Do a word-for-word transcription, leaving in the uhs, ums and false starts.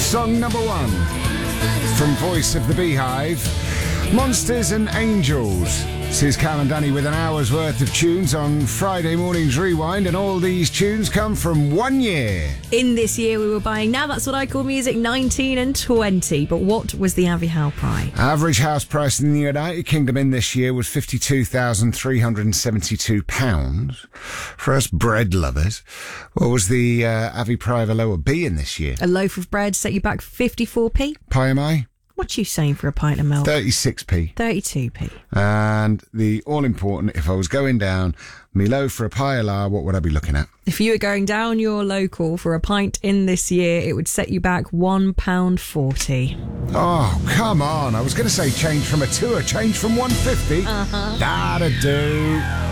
Song number one from Voice of the Beehive, Monsters and Angels. This is Cal and Danny with an hour's worth of tunes on Friday morning's Rewind, and all these tunes come from one year. In this year we were buying Now That's What I Call Music nineteen and twenty, but what was the Abbey Howe price? Average house price in the United Kingdom in this year was fifty-two thousand three hundred seventy-two pounds. For us bread lovers, what was the uh, Abbey Pie of a lower B in this year? A loaf of bread set you back fifty-four p. Pie am I? What you saying for a pint of milk? thirty-six p. thirty-two p. And the all-important, if I was going down me low for a pie a la, what would I be looking at? If you were going down your local for a pint in this year, it would set you back one pound forty. Oh, come on. I was going to say change from a two, a change from one fifty. Uh-huh. That'd do.